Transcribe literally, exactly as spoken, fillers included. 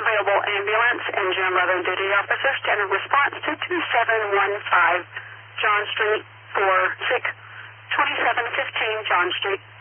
available ambulance, engine eleven duty officer, standard response to two seven one five John Street for sick twenty-seven fifteen John Street.